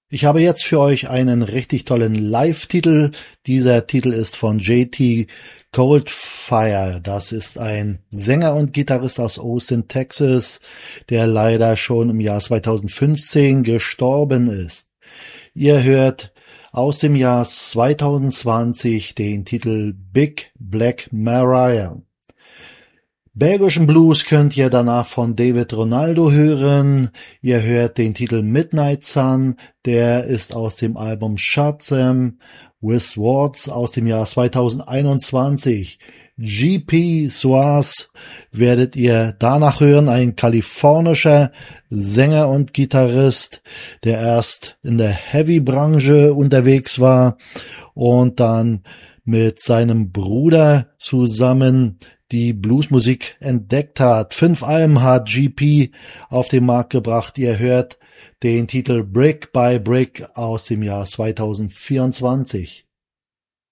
Ich habe jetzt für euch einen richtig tollen Live-Titel. Dieser Titel ist von JT Coldfire. Das ist ein Sänger und Gitarrist aus Austin, Texas, der leider schon im Jahr 2015 gestorben ist. Ihr hört aus dem Jahr 2020 den Titel Big Black Mariah. Belgischen Blues könnt ihr danach von David Ronaldo hören. Ihr hört den Titel Midnight Sun, der ist aus dem Album Shut Them with Words aus dem Jahr 2021. GP Soares werdet ihr danach hören, ein kalifornischer Sänger und Gitarrist, der erst in der Heavy-Branche unterwegs war und dann mit seinem Bruder zusammen die Bluesmusik entdeckt hat. 5 Alben hat GP auf den Markt gebracht. Ihr hört den Titel Brick by Brick aus dem Jahr 2024.